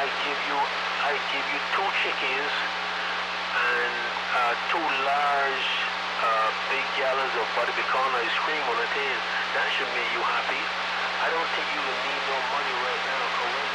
I give you two chickens and two large big gallons of butter pecan ice cream on a tin. That should make you happy. I don't think you will need no money right now, Cohen.